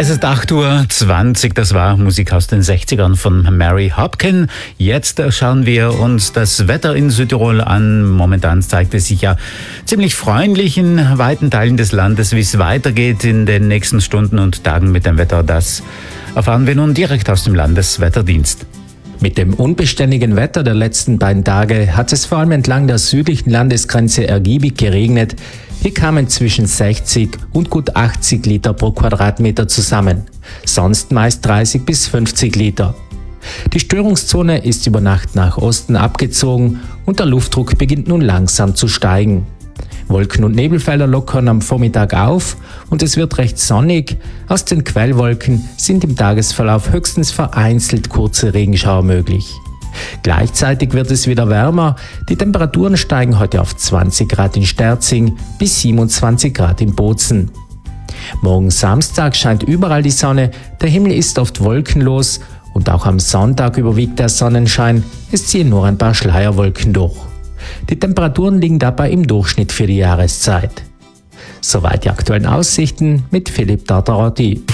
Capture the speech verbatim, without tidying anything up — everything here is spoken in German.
Es ist acht Uhr zwanzig, das war Musik aus den sechzigern von Mary Hopkin. Jetzt schauen wir uns das Wetter in Südtirol an. Momentan zeigt es sich ja ziemlich freundlich in weiten Teilen des Landes. Wie es weitergeht in den nächsten Stunden und Tagen mit dem Wetter, das erfahren wir nun direkt aus dem Landeswetterdienst. Mit dem unbeständigen Wetter der letzten beiden Tage hat es vor allem entlang der südlichen Landesgrenze ergiebig geregnet. Hier kamen zwischen sechzig und gut achtzig Liter pro Quadratmeter zusammen, sonst meist dreißig bis fünfzig Liter. Die Störungszone ist über Nacht nach Osten abgezogen und der Luftdruck beginnt nun langsam zu steigen. Wolken- und Nebelfelder lockern am Vormittag auf und es wird recht sonnig. Aus den Quellwolken sind im Tagesverlauf höchstens vereinzelt kurze Regenschauer möglich. Gleichzeitig wird es wieder wärmer. Die Temperaturen steigen heute auf zwanzig Grad in Sterzing bis siebenundzwanzig Grad in Bozen. Morgen Samstag scheint überall die Sonne, der Himmel ist oft wolkenlos und auch am Sonntag überwiegt der Sonnenschein, es ziehen nur ein paar Schleierwolken durch. Die Temperaturen liegen dabei im Durchschnitt für die Jahreszeit. Soweit die aktuellen Aussichten mit Philipp Tartarotti.